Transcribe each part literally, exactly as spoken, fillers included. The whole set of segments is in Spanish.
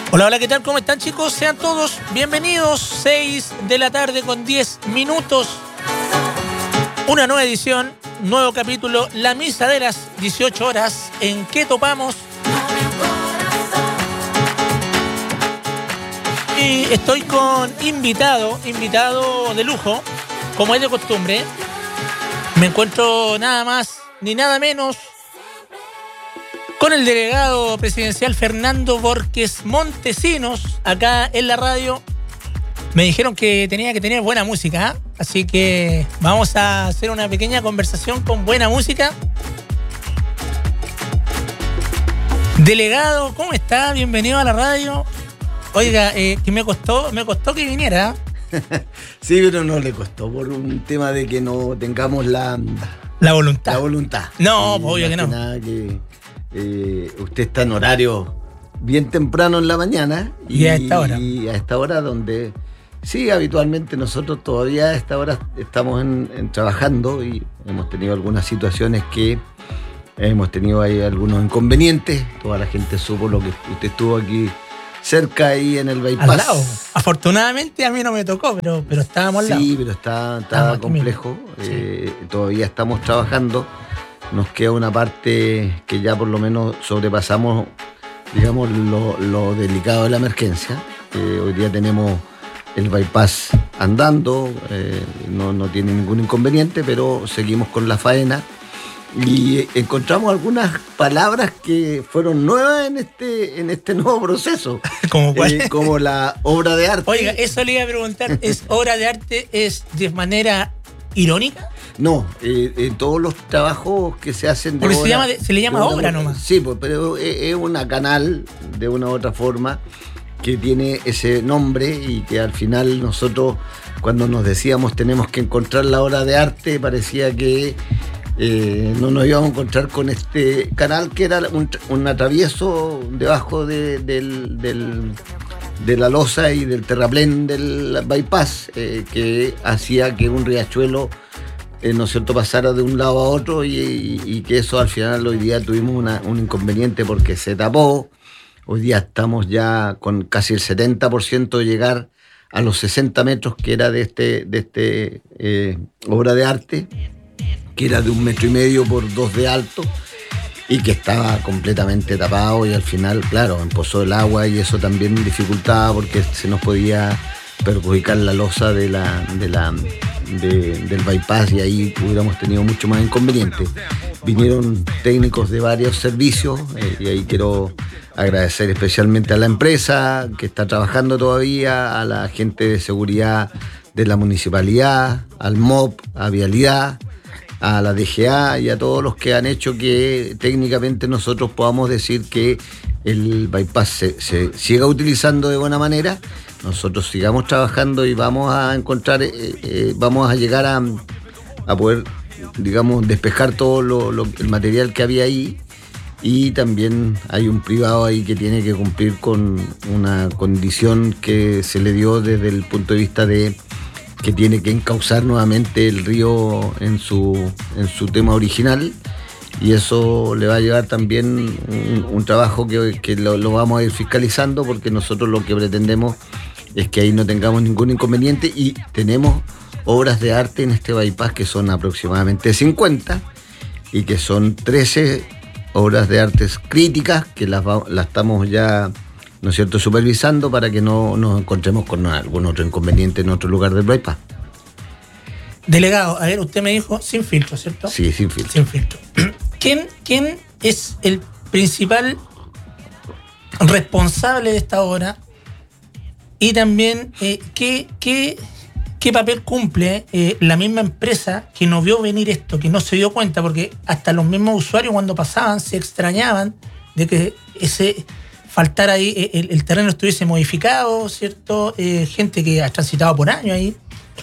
Hola, hola, ¿qué tal? ¿Cómo están, chicos? Sean todos bienvenidos. seis de la tarde con diez minutos. Una nueva edición, nuevo capítulo, la misa de las dieciocho horas. ¿En qué topamos? Y estoy con invitado, invitado de lujo, como es de costumbre. Me encuentro nada más ni nada menos con el delegado presidencial Fernando Borges Montesinos, acá en la radio. Me dijeron que tenía que tener buena música, ¿eh? Así que vamos a hacer una pequeña conversación con buena música. Delegado, ¿cómo está? Bienvenido a la radio. Oiga, eh, que me costó, me costó que viniera. Sí, pero no le costó por un tema de que no tengamos la... La voluntad. La voluntad. No, sí, obvio que no. Nada que, eh, usted está en horario bien temprano en la mañana. Y, y a esta hora. Y a esta hora donde, sí, habitualmente nosotros todavía a esta hora estamos en, en trabajando y hemos tenido algunas situaciones que hemos tenido ahí algunos inconvenientes. Toda la gente supo lo que usted estuvo aquí cerca ahí en el bypass. Al lado. Afortunadamente a mí no me tocó, pero, pero estábamos al lado. Sí, pero está, está complejo. Eh, sí. Todavía estamos trabajando. Nos queda una parte que ya por lo menos sobrepasamos, digamos, lo, lo delicado de la emergencia. Eh, hoy día tenemos el bypass andando, eh, no, no tiene ningún inconveniente, pero seguimos con la faena. Y encontramos algunas palabras que fueron nuevas en este, en este nuevo proceso. ¿Cómo cuál? Eh, como la obra de arte. Oiga, eso le iba a preguntar, ¿es obra de arte es de manera irónica? No, eh, eh, todos los trabajos que se hacen de Porque obra, se, llama, se le llama una, obra nomás. Sí, pues, pero es una canal de una u otra forma que tiene ese nombre y que al final nosotros cuando nos decíamos tenemos que encontrar la obra de arte parecía que Eh, no nos íbamos a encontrar con este canal que era un, un atravieso debajo de, del, del, de la losa y del terraplén del bypass, eh, que hacía que un riachuelo eh, ¿no es cierto?, pasara de un lado a otro y, y, y que eso al final hoy día tuvimos una, un inconveniente porque se tapó. Hoy día estamos ya con casi el setenta por ciento de llegar a los sesenta metros que era de este, de este eh, obra de arte, que era de un metro y medio por dos de alto y que estaba completamente tapado y al final, claro, empozó el agua y eso también dificultaba porque se nos podía perjudicar la losa de la, de la, de, del bypass y ahí hubiéramos tenido mucho más inconvenientes. Vinieron técnicos de varios servicios eh, y ahí quiero agradecer especialmente a la empresa que está trabajando todavía, a la gente de seguridad de la municipalidad, al M O P, a Vialidad, a la D G A y a todos los que han hecho que técnicamente nosotros podamos decir que el bypass se, se siga utilizando de buena manera, nosotros sigamos trabajando y vamos a encontrar, eh, eh, vamos a llegar a, a poder, digamos, despejar todo lo, lo, el material que había ahí. Y también hay un privado ahí que tiene que cumplir con una condición que se le dio desde el punto de vista de que tiene que encauzar nuevamente el río en su, en su tema original y eso le va a llevar también un, un trabajo que, que lo, lo vamos a ir fiscalizando porque nosotros lo que pretendemos es que ahí no tengamos ningún inconveniente y tenemos obras de arte en este bypass que son aproximadamente cincuenta y que son trece obras de artes críticas que las, va, las estamos ya, ¿no es cierto?, supervisando para que no nos encontremos con algún otro inconveniente en otro lugar del bypass. Delegado, a ver, usted me dijo sin filtro, ¿cierto? Sí, sin filtro. Sin filtro. ¿Quién, quién es el principal responsable de esta obra? Y también, eh, ¿qué, qué, ¿qué papel cumple eh, la misma empresa que no vio venir esto, que no se dio cuenta? Porque hasta los mismos usuarios cuando pasaban se extrañaban de que ese... faltar ahí, el, el terreno estuviese modificado, ¿cierto? Eh, gente que ha transitado por años ahí.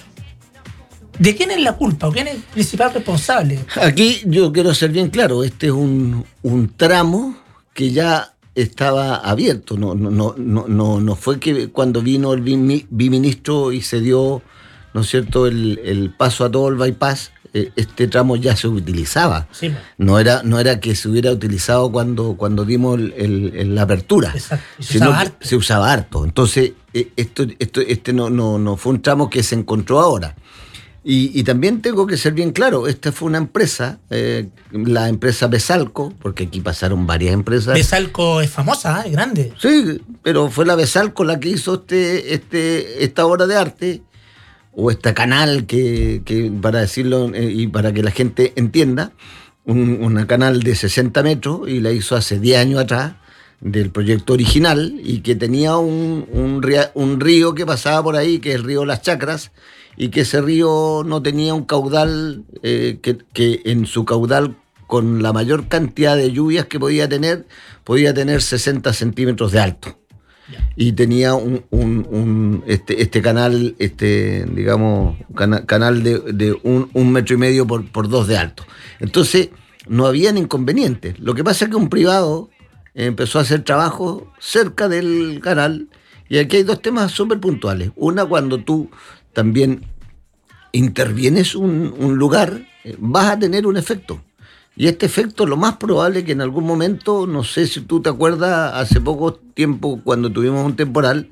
¿De quién es la culpa o quién es el principal responsable? Aquí yo quiero ser bien claro, este es un, un tramo que ya estaba abierto, no, no, no, no, no fue que cuando vino el biministro y se dio, ¿no es cierto?, el, el paso a todo el bypass, eh, este tramo ya se utilizaba. Sí. No era, no era que se hubiera utilizado cuando, cuando dimos el, el, el, la apertura. Exacto. Y se sino usaba que harto. se usaba harto. Entonces, eh, esto, esto, este no, no, no fue un tramo que se encontró ahora. Y, y también tengo que ser bien claro, esta fue una empresa, eh, la empresa Besalco, porque aquí pasaron varias empresas. Besalco es famosa, es grande. Sí, pero fue la Besalco la que hizo este, este, esta obra de arte, o este canal que, que para decirlo eh, y para que la gente entienda, un, una canal de sesenta metros, y la hizo hace diez años atrás, del proyecto original, y que tenía un, un, río, un río que pasaba por ahí, que es el río Las Chacras, y que ese río no tenía un caudal, eh, que, que en su caudal, con la mayor cantidad de lluvias que podía tener, podía tener sesenta centímetros de alto. Yeah. Y tenía un, un, un este, este canal, este, digamos, cana, canal de, de un, un metro y medio por, por dos de alto. Entonces, no habían inconvenientes. Lo que pasa es que un privado empezó a hacer trabajo cerca del canal, y aquí hay dos temas súper puntuales. Una, cuando tú también intervienes un, un lugar, vas a tener un efecto. Y este efecto, lo más probable que en algún momento, no sé si tú te acuerdas, hace poco tiempo, cuando tuvimos un temporal,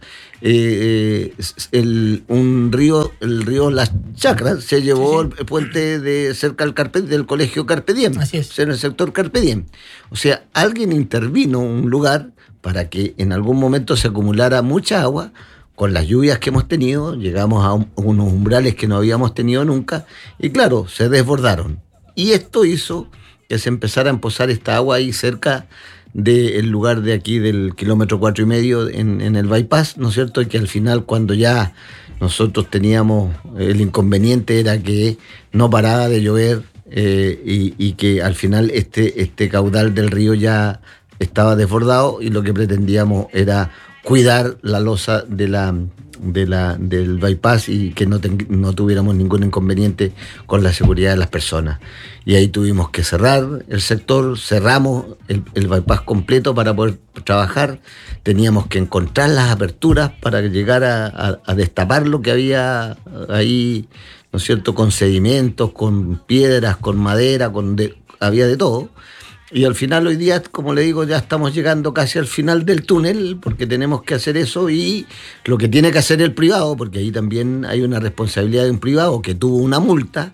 eh, el, un río, el río Las Chacras, se llevó sí, sí. el puente de cerca del, Carpe, del colegio Carpe Diem, Así es. En el sector Carpe Diem. O sea, alguien intervino un lugar para que en algún momento se acumulara mucha agua. Con las lluvias que hemos tenido, llegamos a un, unos umbrales que no habíamos tenido nunca, y claro, se desbordaron. Y esto hizo que se empezara a emposar esta agua ahí cerca del lugar de aquí del kilómetro cuatro y medio en, en el bypass, ¿no es cierto? Y que al final, cuando ya nosotros teníamos, el inconveniente era que no paraba de llover, eh, y, y que al final este, este caudal del río ya estaba desbordado, y lo que pretendíamos era cuidar la losa de la, de la, del bypass, y que no, ten, no tuviéramos ningún inconveniente con la seguridad de las personas. Y ahí tuvimos que cerrar el sector, cerramos el, el bypass completo para poder trabajar. Teníamos que encontrar las aperturas para llegar a, a, a destapar lo que había ahí, ¿no es cierto?, con sedimentos, con piedras, con madera, con de, había de todo. Y al final, hoy día, como le digo, ya estamos llegando casi al final del túnel, porque tenemos que hacer eso, y lo que tiene que hacer el privado, porque ahí también hay una responsabilidad de un privado que tuvo una multa,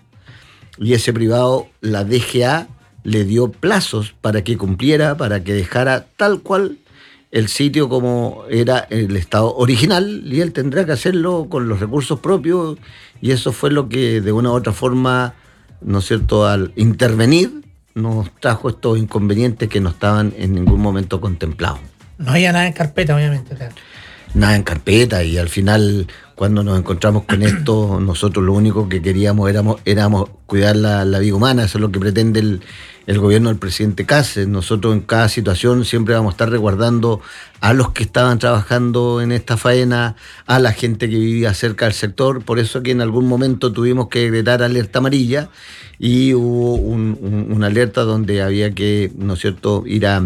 y ese privado, la D G A, le dio plazos para que cumpliera, para que dejara tal cual el sitio como era el estado original, y él tendrá que hacerlo con los recursos propios, y eso fue lo que de una u otra forma, ¿no es cierto?, al intervenir, nos trajo estos inconvenientes que no estaban en ningún momento contemplados. No había nada en carpeta, obviamente, claro. Nada en carpeta, y al final, cuando nos encontramos con esto, nosotros lo único que queríamos éramos, éramos cuidar la, la vida humana. Eso es lo que pretende el, el gobierno del presidente Cáceres. Nosotros en cada situación siempre vamos a estar resguardando a los que estaban trabajando en esta faena, a la gente que vivía cerca del sector. Por eso que en algún momento tuvimos que decretar alerta amarilla, y hubo un, un, una alerta donde había que, ¿no es cierto?, ir a,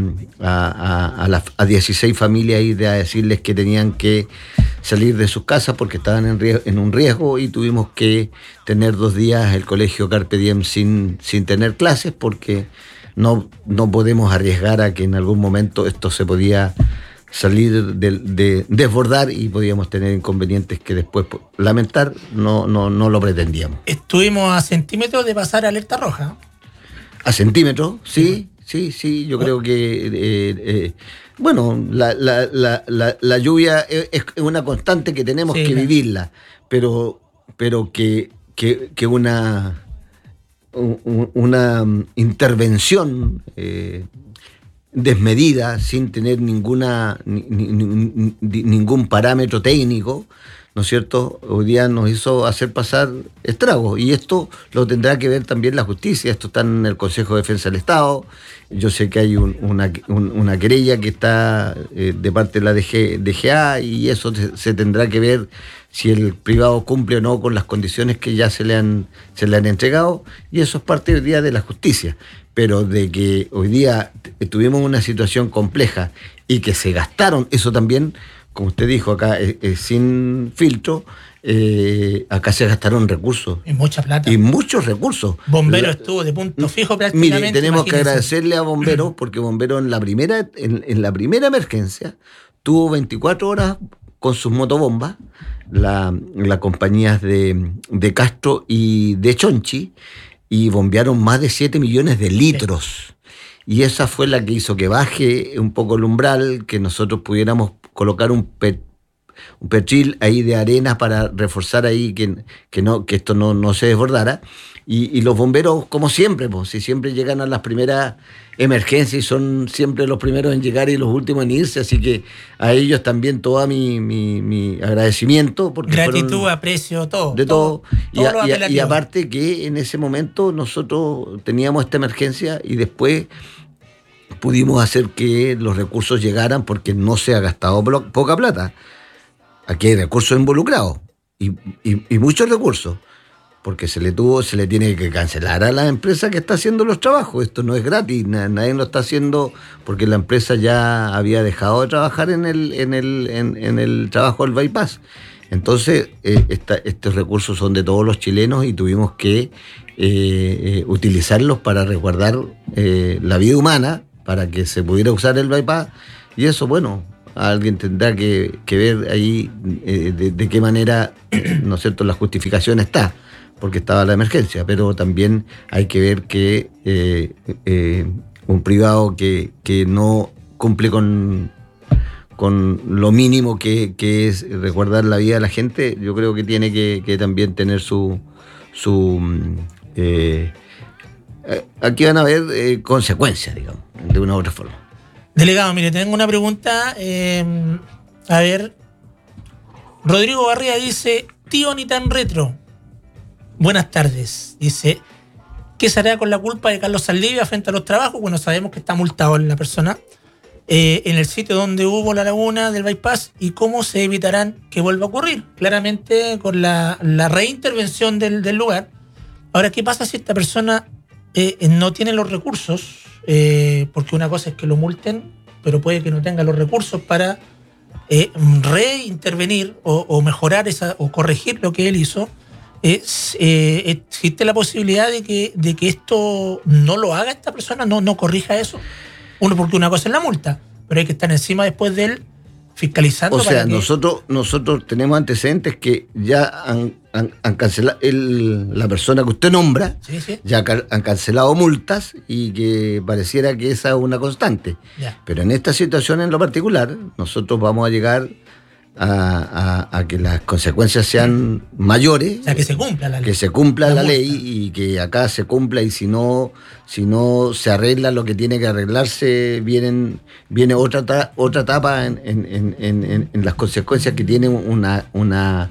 a, a, las, a dieciséis familias, ir a decirles que tenían que salir de sus casas porque estaban en, riesgo, en un riesgo, y tuvimos que tener dos días el colegio Carpe Diem sin, sin tener clases, porque no, no podemos arriesgar a que en algún momento esto se podía salir de, de desbordar, y podíamos tener inconvenientes que después lamentar. No, no, no lo pretendíamos. Estuvimos a centímetros de pasar alerta roja. A centímetros, sí, sí, sí. Yo creo que eh, eh, bueno, la, la, la, la, la lluvia es, es una constante que tenemos sí, que claro. vivirla, pero, pero que, que, que una, una intervención eh, desmedida, sin tener ninguna ni, ni, ni, ningún parámetro técnico, ¿no es cierto?, hoy día nos hizo hacer pasar estragos, y esto lo tendrá que ver también la justicia. Esto está en el Consejo de Defensa del Estado. Yo sé que hay un, una, un, una querella que está eh, de parte de la D G A, y eso se, se tendrá que ver si el privado cumple o no con las condiciones que ya se le han, se le han entregado, y eso es parte hoy día de la justicia. Pero de que hoy día tuvimos una situación compleja y que se gastaron, eso también, como usted dijo acá, eh, eh, sin filtro, eh, acá se gastaron recursos. Y mucha plata. Y muchos recursos. Bombero estuvo de punto fijo prácticamente. Mire, tenemos imagínense. que agradecerle a Bomberos, porque Bomberos en la primera, en, en la primera emergencia tuvo veinticuatro horas con sus motobombas, la, las compañías de, de Castro y de Chonchi, y bombearon más de siete millones de litros. Sí. Y esa fue la que hizo que baje un poco el umbral, que nosotros pudiéramos colocar un pe, un perfil ahí de arena para reforzar ahí que, que, no, que esto no, no se desbordara. Y, y los bomberos, como siempre, pues, si siempre llegan a las primeras emergencias y son siempre los primeros en llegar y los últimos en irse, así que a ellos también todo mi, mi, mi agradecimiento. Porque gratitud, fueron aprecio, todo. De todo. todo, todo y, a, y, y aparte que en ese momento nosotros teníamos esta emergencia y después pudimos hacer que los recursos llegaran porque no se ha gastado poca plata. Aquí hay recursos involucrados y, y, y muchos recursos, porque se le tuvo, se le tiene que cancelar a la empresa que está haciendo los trabajos. Esto no es gratis, nadie lo está haciendo porque la empresa ya había dejado de trabajar en el, en el, en, en el trabajo del bypass. Entonces, eh, esta, estos recursos son de todos los chilenos y tuvimos que eh, eh, utilizarlos para resguardar eh, la vida humana, para que se pudiera usar el bypass. Y eso, bueno, alguien tendrá que, que ver ahí eh, de, de qué manera, ¿no es cierto?, la justificación está, porque estaba la emergencia, pero también hay que ver que eh, eh, un privado que, que no cumple con, con lo mínimo que, que es resguardar la vida de la gente, yo creo que tiene que, que también tener su... su eh, aquí van a haber eh, consecuencias, digamos, de una u otra forma. Delegado, mire, tengo una pregunta. Eh, a ver, Rodrigo Barría dice, tío ni tan retro. Buenas tardes. Dice, ¿qué se hará con la culpa de Carlos Saldivia frente a los trabajos? Bueno, sabemos que está multado la persona eh, en el sitio donde hubo la laguna del bypass y cómo se evitarán que vuelva a ocurrir. Claramente con la, la reintervención del, del lugar. Ahora, ¿qué pasa si esta persona eh, no tiene los recursos? Eh, porque una cosa es que lo multen, pero puede que no tenga los recursos para eh, reintervenir o, o mejorar esa, o corregir lo que él hizo. Es, eh, ¿Existe la posibilidad de que, de que esto no lo haga esta persona, no, no corrija eso? Uno, porque una cosa es la multa, pero hay que estar encima después de él fiscalizando. O sea, para que... nosotros nosotros tenemos antecedentes que ya han, han, han cancelado, el, la persona que usted nombra, sí, sí. ya han cancelado multas y que pareciera que esa es una constante. Ya. Pero en esta situación en lo particular, nosotros vamos a llegar A, a, a que las consecuencias sean mayores, o sea, que se cumpla la ley, que se cumpla la, la ley y que acá se cumpla, y si no si no se arregla lo que tiene que arreglarse, vienen viene otra otra etapa en, en, en, en, en las consecuencias que tiene una una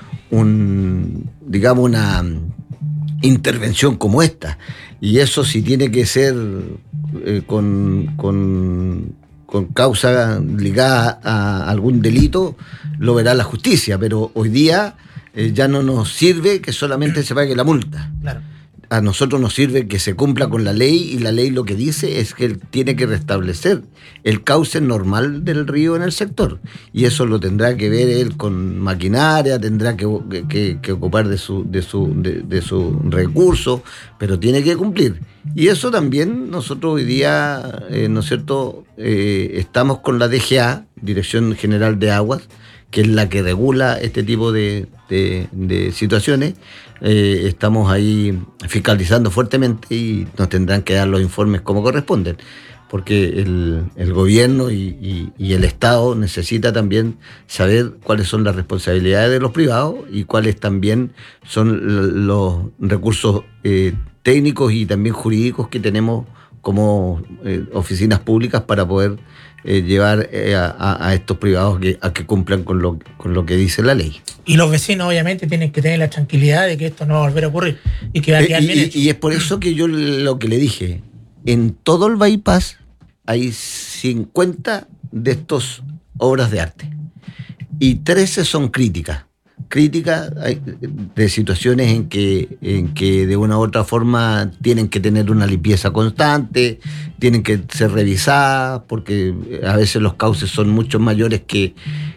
un digamos una intervención como esta, y eso sí tiene que ser eh, con con con causa ligada a algún delito, lo verá la justicia, pero hoy día eh, ya no nos sirve que solamente se pague la multa. Claro. A nosotros nos sirve que se cumpla con la ley, y la ley lo que dice es que él tiene que restablecer el cauce normal del río en el sector, y eso lo tendrá que ver él con maquinaria, tendrá que, que, que ocupar de su, de su, de, de su recurso, pero tiene que cumplir. Y eso también nosotros hoy día, eh, ¿no es cierto?, eh, estamos con la D G A, Dirección General de Aguas, que es la que regula este tipo de, de, de situaciones. Eh, estamos ahí fiscalizando fuertemente y nos tendrán que dar los informes como corresponden, porque el, el gobierno y, y, y el Estado necesita también saber cuáles son las responsabilidades de los privados y cuáles también son los recursos eh, técnicos y también jurídicos que tenemos como eh, oficinas públicas para poder eh, llevar eh, a, a estos privados que, a que cumplan con lo, con lo que dice la ley. Y los vecinos obviamente tienen que tener la tranquilidad de que esto no va a volver a ocurrir y que va a quedar eh, bien y, hecho. Y es por eso que yo lo que le dije, en todo el bypass hay cincuenta de estas obras de arte y trece son críticas. Críticas de situaciones en que, en que de una u otra forma tienen que tener una limpieza constante, tienen que ser revisadas, porque a veces los cauces son mucho mayores que,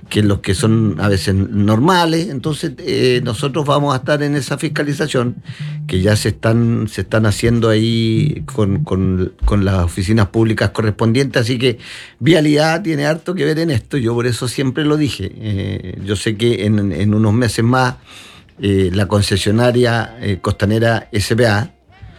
que los que son a veces normales. Entonces eh, nosotros vamos a estar en esa fiscalización que ya se están se están haciendo ahí con, con, con las oficinas públicas correspondientes, así que Vialidad tiene harto que ver en esto. Yo por eso siempre lo dije. Eh, yo sé que en, en unos meses más eh, la concesionaria eh, costanera S P A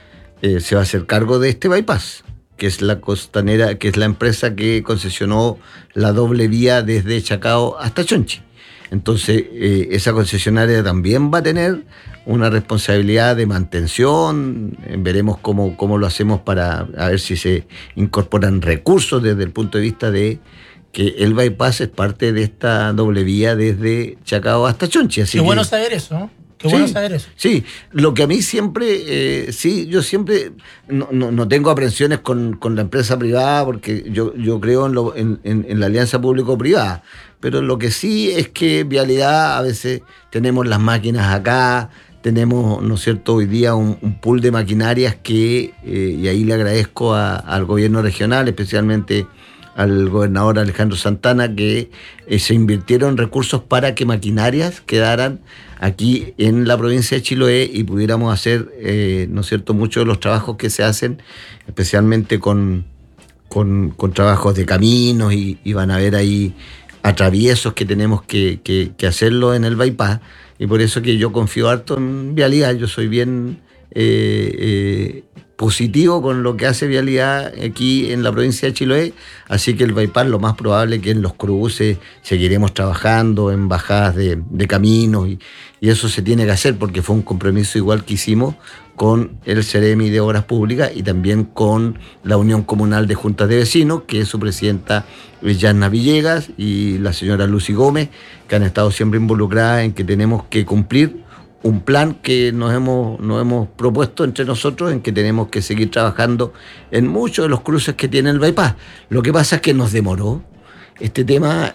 eh, se va a hacer cargo de este bypass, que es la costanera, que es la empresa que concesionó la doble vía desde Chacao hasta Chonchi. Entonces, eh, esa concesionaria también va a tener una responsabilidad de mantención. Veremos cómo, cómo lo hacemos para a ver si se incorporan recursos desde el punto de vista de que el bypass es parte de esta doble vía desde Chacao hasta Chonchi. Así Qué que, bueno saber eso, ¿no? Qué sí, bueno saber eso. Sí, lo que a mí siempre, eh, sí, yo siempre no, no, no tengo aprensiones con, con la empresa privada, porque yo, yo creo en, lo, en, en, en la alianza público-privada, pero lo que sí es que Vialidad, a veces tenemos las máquinas acá, tenemos, ¿no es cierto?, hoy día un, un pool de maquinarias que, eh, y ahí le agradezco a, al gobierno regional, especialmente al gobernador Alejandro Santana, que eh, se invirtieron recursos para que maquinarias quedaran aquí en la provincia de Chiloé y pudiéramos hacer, eh, ¿no es cierto?, muchos de los trabajos que se hacen, especialmente con, con, con trabajos de caminos, y, y van a ver ahí atraviesos que tenemos que, que, que hacerlo en el bypass, y por eso que yo confío harto en Vialidad. Yo soy bien eh, eh, positivo con lo que hace Vialidad aquí en la provincia de Chiloé, así que el bypass lo más probable es que en los cruces seguiremos trabajando, en bajadas de, de caminos, y, y eso se tiene que hacer porque fue un compromiso igual que hicimos con el Ceremi de Obras Públicas y también con la Unión Comunal de Juntas de Vecinos, que es su presidenta Yanna Villegas y la señora Lucy Gómez, que han estado siempre involucradas en que tenemos que cumplir un plan que nos hemos, nos hemos propuesto entre nosotros, en que tenemos que seguir trabajando en muchos de los cruces que tiene el bypass. Lo que pasa es que nos demoró este tema,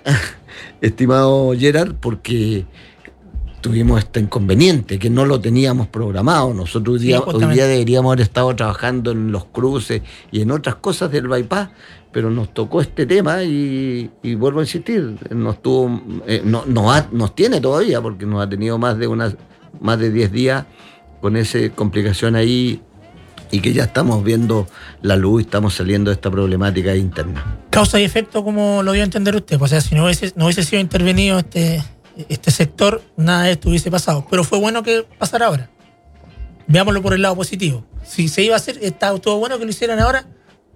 estimado Gerard, porque tuvimos este inconveniente, que no lo teníamos programado. Nosotros hoy día, sí, hoy día deberíamos haber estado trabajando en los cruces y en otras cosas del bypass, pero nos tocó este tema y, y vuelvo a insistir, nos tuvo, eh, no, nos, ha, nos tiene todavía, porque nos ha tenido más de unas más de diez días con esa complicación ahí, y que ya estamos viendo la luz y estamos saliendo de esta problemática interna. Causa y efecto, como lo dio a entender usted. O sea, si no hubiese, no hubiese sido intervenido este, este sector, nada de esto hubiese pasado. Pero fue bueno que pasara ahora. Veámoslo por el lado positivo. Si se iba a hacer, está todo bueno que lo hicieran ahora.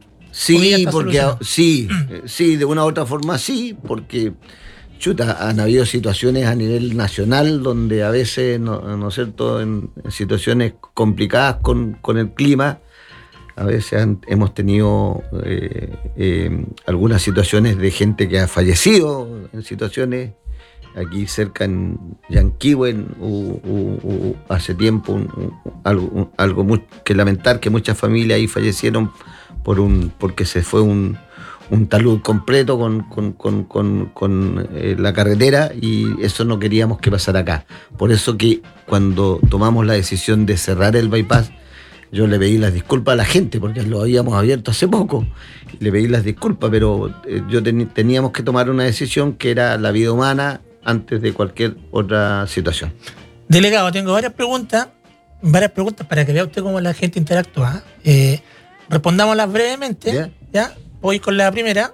Sí, porque sí, sí, de una u otra forma sí, porque chuta, han habido situaciones a nivel nacional donde a veces, ¿no, no es cierto?, en, en situaciones complicadas con, con el clima, a veces han, hemos tenido eh, eh, algunas situaciones de gente que ha fallecido en situaciones. Aquí cerca en Yanquihue hubo hace tiempo un, un, algo, un, algo muy, que lamentar, que muchas familias ahí fallecieron por un porque se fue un un talud completo con, con, con, con, con eh, la carretera, y eso no queríamos que pasara acá. Por eso que cuando tomamos la decisión de cerrar el bypass, yo le pedí las disculpas a la gente, porque lo habíamos abierto hace poco, le pedí las disculpas, pero eh, yo ten, teníamos que tomar una decisión que era la vida humana antes de cualquier otra situación. Delegado, tengo varias preguntas, varias preguntas para que vea usted cómo la gente interactúa. Eh, respondámoslas brevemente, ¿ya? ¿Ya? Voy con la primera.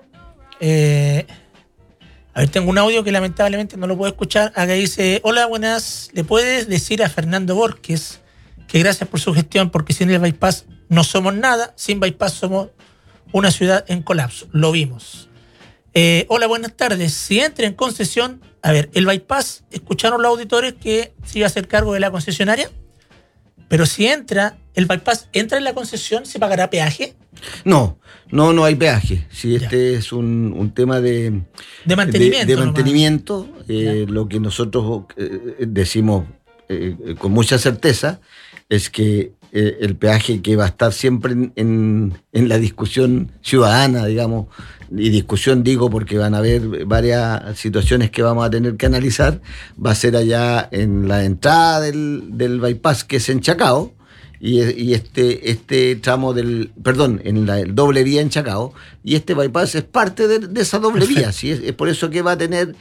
Eh, a ver, tengo un audio que lamentablemente no lo puedo escuchar. Acá dice: hola, buenas. ¿Le puedes decir a Fernando Borges que gracias por su gestión, porque sin el bypass no somos nada, sin bypass somos una ciudad en colapso? Lo vimos. Eh, hola, buenas tardes. Si entra en concesión, a ver, el bypass, escucharon los auditores que se iba a hacer cargo de la concesionaria, pero si entra, el bypass entra en la concesión, ¿se pagará peaje? No, no, no hay peaje. Si este ya. es un, un tema de, de mantenimiento, de, de mantenimiento eh, lo que nosotros eh, decimos eh, con mucha certeza es que eh, el peaje, que va a estar siempre en, en, en la discusión ciudadana, digamos, y discusión digo porque van a haber varias situaciones que vamos a tener que analizar, va a ser allá en la entrada del, del bypass, que es en Chacao, y, y este, este tramo del, perdón, en la el doble vía en Chacao, y este bypass es parte de, de esa doble vía, ¿sí? es, es por eso que va a tener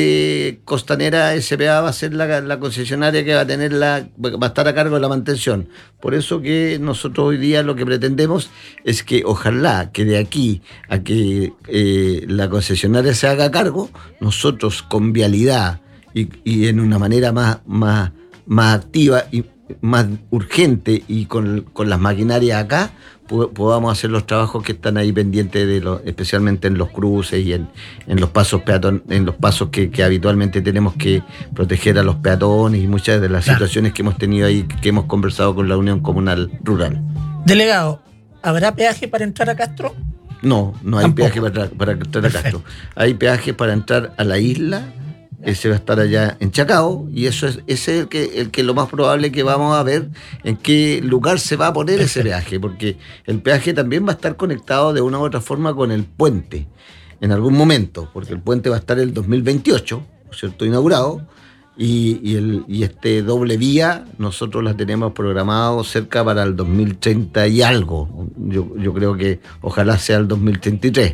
eh, Costanera S P A, va a ser la, la concesionaria que va a tener la, va a estar a cargo de la mantención. Por eso que nosotros hoy día lo que pretendemos es que ojalá que de aquí a que eh, la concesionaria se haga cargo, nosotros con vialidad y, y en una manera más, más, más activa y más urgente y con, con las maquinarias acá podamos hacer los trabajos que están ahí pendientes de los, especialmente en los cruces y en, en los pasos peatón, en los pasos que, que habitualmente tenemos que proteger a los peatones y muchas de las claro. situaciones que hemos tenido ahí, que hemos conversado con la Unión Comunal Rural. Delegado, ¿habrá peaje para entrar a Castro? No, no hay Tampoco. peaje para, para entrar a Castro. Hay peaje para entrar a la isla. Ese va a estar allá en Chacao, y eso es ese es el que, el que lo más probable que vamos a ver en qué lugar se va a poner ese peaje, porque el peaje también va a estar conectado de una u otra forma con el puente en algún momento, porque el puente va a estar el dos mil veintiocho, ¿cierto? Inaugurado, y, y, el, y este doble vía nosotros la tenemos programado cerca para el dos mil treinta y algo. Yo, yo creo que ojalá sea el dos mil treinta y tres.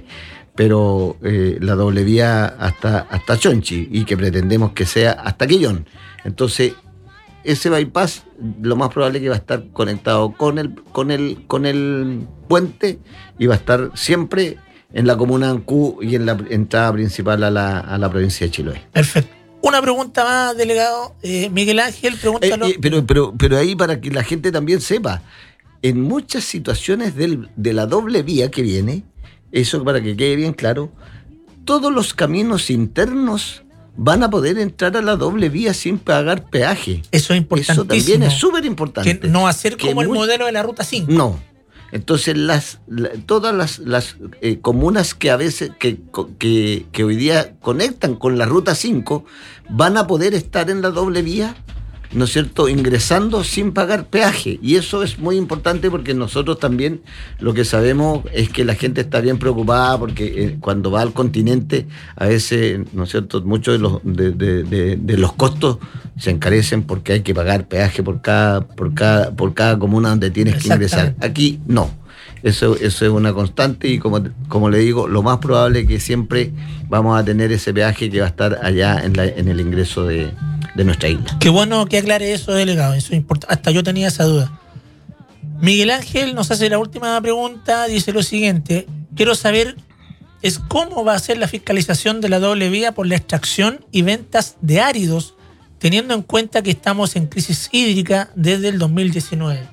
Pero eh, la doble vía hasta, hasta Chonchi, y que pretendemos que sea hasta Quillón. Entonces, ese bypass lo más probable es que va a estar conectado con el, con el, con el puente, y va a estar siempre en la comuna de Ancú y en la entrada principal a la, a la provincia de Chiloé. Perfecto. Una pregunta más, delegado. Eh, Miguel Ángel, pregúntalo. Eh, eh, pero, pero, pero ahí, para que la gente también sepa, en muchas situaciones del, de la doble vía que viene, eso para que quede bien claro, todos los caminos internos van a poder entrar a la doble vía sin pagar peaje. Eso es importantísimo. Eso también es súper importante. Que no va a ser como el muy, modelo de la Ruta cinco. No. Entonces, las, la, todas las, las eh, comunas que a veces, que, que, que hoy día conectan con la Ruta cinco, van a poder estar en la doble vía, ¿no es cierto?, ingresando sin pagar peaje. Y eso es muy importante, porque nosotros también lo que sabemos es que la gente está bien preocupada, porque eh, cuando va al continente, a veces, ¿no es cierto?, muchos de los, de, de, de, de los costos se encarecen porque hay que pagar peaje por cada, por cada, por cada comuna donde tienes que ingresar. Aquí no. Eso, eso es una constante, y como, como le digo, lo más probable es que siempre vamos a tener ese peaje que va a estar allá en, la, en el ingreso de, de nuestra isla. Qué bueno que aclare eso, delegado. Eso es importante. Hasta yo tenía esa duda. Miguel Ángel nos hace la última pregunta. Dice lo siguiente: quiero saber es cómo va a ser la fiscalización de la doble vía por la extracción y ventas de áridos, teniendo en cuenta que estamos en crisis hídrica desde el dos mil diecinueve.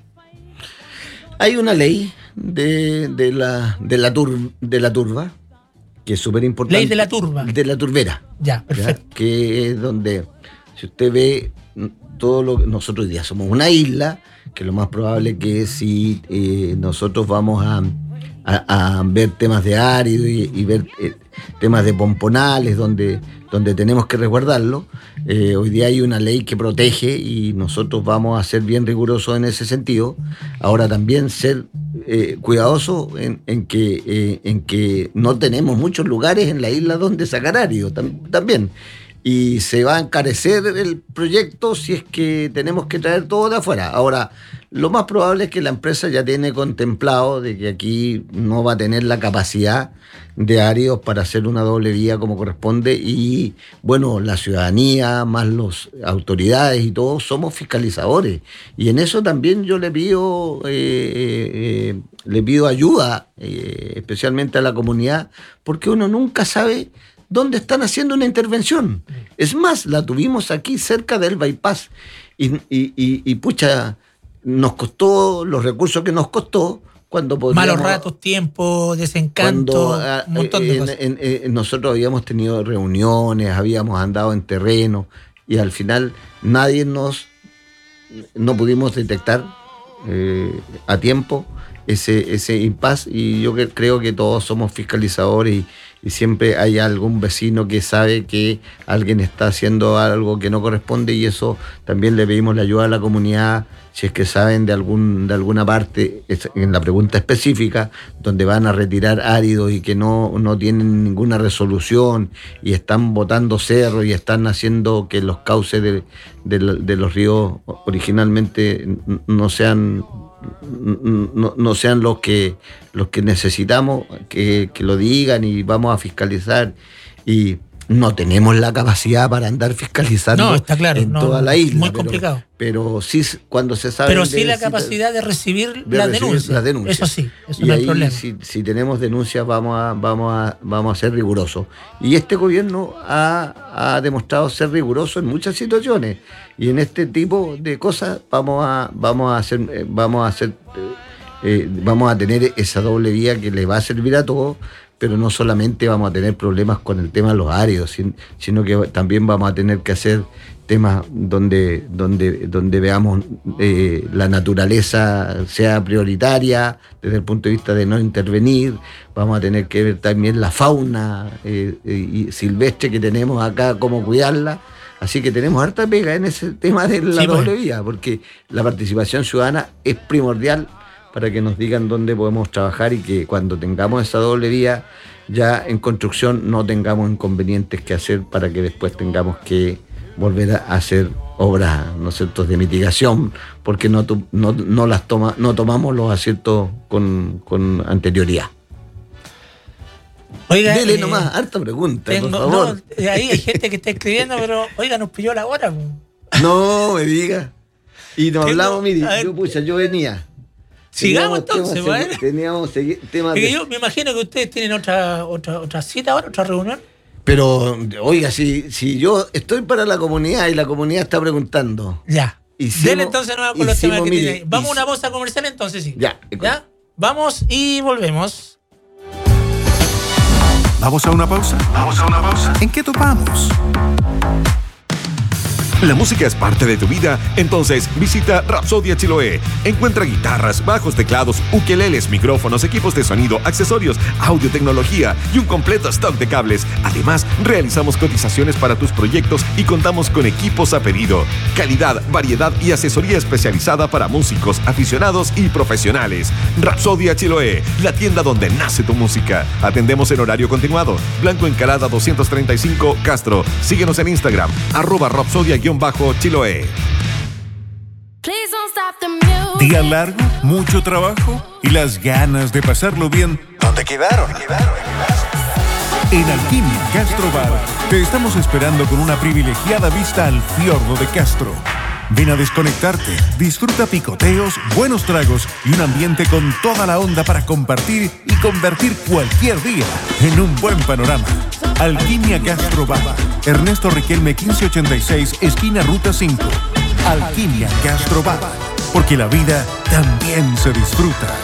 Hay una ley de, de, la, de, la, tur, de la turba, que es súper importante. Ley de la turba. De la turbera. Ya, perfecto. ¿Ya? Que es donde, si usted ve todo lo que nosotros hoy día somos una isla, que lo más probable que si eh, nosotros vamos a, a, a ver temas de árido y, y ver eh, temas de pomponales donde, donde tenemos que resguardarlo, eh, hoy día hay una ley que protege, y nosotros vamos a ser bien rigurosos en ese sentido. Ahora también ser eh, cuidadosos en, en, que, eh, en que no tenemos muchos lugares en la isla donde sacar árido tam, también. Y se va a encarecer el proyecto si es que tenemos que traer todo de afuera. Ahora, lo más probable es que la empresa ya tiene contemplado de que aquí no va a tener la capacidad de áridos para hacer una doble vía como corresponde, y bueno, la ciudadanía más las autoridades y todos somos fiscalizadores, y en eso también yo le pido eh, eh, le pido ayuda, eh, especialmente a la comunidad, porque uno nunca sabe dónde están haciendo una intervención. Es más, la tuvimos aquí cerca del bypass, y, y, y, y pucha, nos costó los recursos que nos costó. Cuando malos ratos, tiempo, desencanto, cuando, un montón de en, cosas. En, en, en, nosotros habíamos tenido reuniones, habíamos andado en terreno, y al final nadie nos, no pudimos detectar eh, a tiempo ese, ese impasse, y yo creo que todos somos fiscalizadores, y, y siempre hay algún vecino que sabe que alguien está haciendo algo que no corresponde, y eso también le pedimos la ayuda a la comunidad, si es que saben de algún de alguna parte, en la pregunta específica, donde van a retirar áridos y que no, no tienen ninguna resolución y están botando cerros y están haciendo que los cauces de, de, de los ríos originalmente no sean no, no sean los que los que necesitamos, que, que lo digan, y vamos a fiscalizar. Y no tenemos la capacidad para andar fiscalizando no, está claro, en no, toda la isla. muy pero, complicado. Pero sí, cuando se sabe. Pero sí la capacidad de recibir de las recibir denuncias. las denuncias. Eso sí, eso y no ahí, hay problema. Si, si tenemos denuncias, vamos a, vamos a, vamos a ser rigurosos. Y este gobierno ha, ha demostrado ser riguroso en muchas situaciones. Y en este tipo de cosas vamos a, vamos a hacer, eh, vamos a hacer, eh, eh, vamos a tener esa doble vía que le va a servir a todos. Pero no solamente vamos a tener problemas con el tema de los áridos, sino que también vamos a tener que hacer temas donde, donde, donde veamos eh, la naturaleza sea prioritaria desde el punto de vista de no intervenir. Vamos a tener que ver también la fauna eh, eh, silvestre que tenemos acá, cómo cuidarla. Así que tenemos harta pega en ese tema de la sí, doble pues. vía, porque la participación ciudadana es primordial para que nos digan dónde podemos trabajar, y que cuando tengamos esa doble vía ya en construcción no tengamos inconvenientes que hacer para que después tengamos que volver a hacer obras, ¿no es cierto?, de mitigación, porque no, no, no las toma, no tomamos los aciertos con, con anterioridad. Oiga, Dele eh, nomás, harta pregunta, tengo, por favor. No, ahí hay gente que está escribiendo, pero oiga, nos pilló la hora. No me diga. Y nos Tengo, hablamos, mire, ver, yo, pucha, yo venía. Sigamos Teníamos entonces, temas, ¿vale? Teníamos temas Porque de... yo me imagino que ustedes tienen otra, otra, otra cita ahora, otra reunión. Pero, oiga, si, si yo estoy para la comunidad y la comunidad está preguntando. Ya. Hicimos, Dele entonces no con los temas que mire, tiene. Vamos a hic- una pausa comercial entonces, sí. Ya. ¿Ya? Vamos y volvemos. ¿Vamos a una pausa? ¿Vamos a una pausa? ¿En qué topamos? ¿La música es parte de tu vida? Entonces visita Rapsodia Chiloé. Encuentra guitarras, bajos, teclados, ukeleles, micrófonos, equipos de sonido, accesorios, audiotecnología y un completo stock de cables. Además, realizamos cotizaciones para tus proyectos y contamos con equipos a pedido. Calidad, variedad y asesoría especializada para músicos, aficionados y profesionales. Rapsodia Chiloé, la tienda donde nace tu música. Atendemos en horario continuado. Blanco Encalada doscientos treinta y cinco, Castro. Síguenos en Instagram, arroba Rapsodia-Chiloé. Día largo, mucho trabajo y las ganas de pasarlo bien. ¿Dónde quedaron? En Alquimia Castro Bar te estamos esperando con una privilegiada vista al fiordo de Castro. Ven a desconectarte, disfruta picoteos, buenos tragos y un ambiente con toda la onda para compartir y convertir cualquier día en un buen panorama. Alquimia Castro Bar, Ernesto Riquelme quince ochenta y seis, esquina Ruta cinco. Alquimia Castro Bar, porque la vida también se disfruta.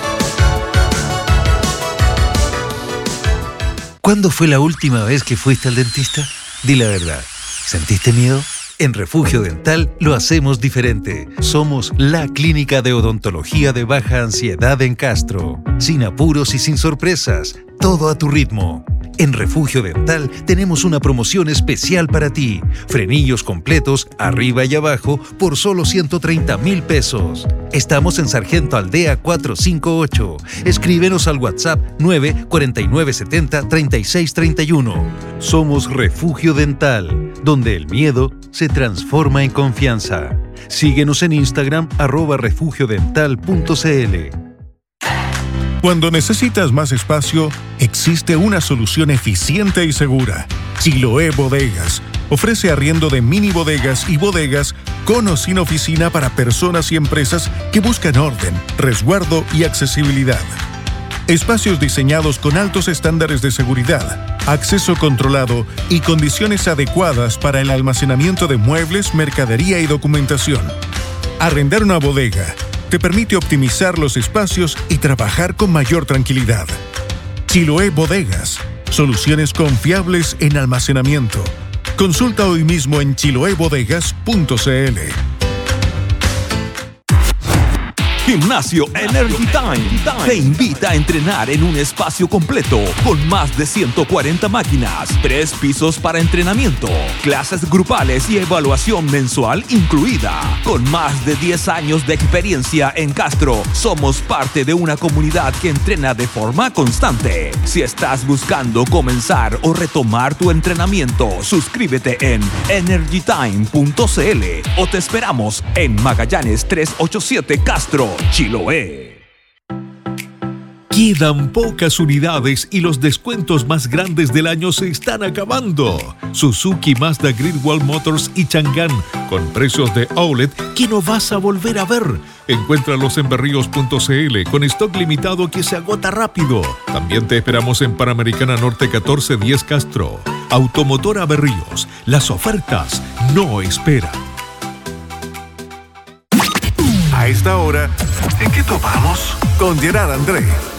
¿Cuándo fue la última vez que fuiste al dentista? Di la verdad. ¿Sentiste miedo? En Refugio Dental lo hacemos diferente. Somos la clínica de odontología de baja ansiedad en Castro. Sin apuros y sin sorpresas. Todo a tu ritmo. En Refugio Dental tenemos una promoción especial para ti. Frenillos completos, arriba y abajo, por solo ciento treinta mil pesos. Estamos en Sargento Aldea cuatrocientos cincuenta y ocho. Escríbenos al WhatsApp nueve cuatro nueve siete cero tres seis tres uno. Somos Refugio Dental, donde el miedo se transforma en confianza. Síguenos en Instagram, arroba refugio dental punto cl. Cuando necesitas más espacio, existe una solución eficiente y segura. Chiloé Bodegas ofrece arriendo de mini bodegas y bodegas con o sin oficina para personas y empresas que buscan orden, resguardo y accesibilidad. Espacios diseñados con altos estándares de seguridad, acceso controlado y condiciones adecuadas para el almacenamiento de muebles, mercadería y documentación. Arrendar una bodega te permite optimizar los espacios y trabajar con mayor tranquilidad. Chiloé Bodegas, soluciones confiables en almacenamiento. Consulta hoy mismo en chiloé bodegas punto cl. Gimnasio Energy Time te invita a entrenar en un espacio completo con más de ciento cuarenta máquinas, tres pisos para entrenamiento, clases grupales y evaluación mensual incluida. Con más de diez años de experiencia en Castro, somos parte de una comunidad que entrena de forma constante. Si estás buscando comenzar o retomar tu entrenamiento, suscríbete en energy time punto c l o te esperamos en Magallanes trescientos ochenta y siete Castro, Chiloé. Quedan pocas unidades y los descuentos más grandes del año se están acabando. Suzuki, Mazda, Great Wall Motors y Chang'an con precios de outlet que no vas a volver a ver. Encuéntralos en berríos punto c l con stock limitado que se agota rápido. También te esperamos en Panamericana Norte catorce diez Castro. Automotora Berríos. Las ofertas no esperan. A esta hora, ¿en qué topamos? Con Gerard André.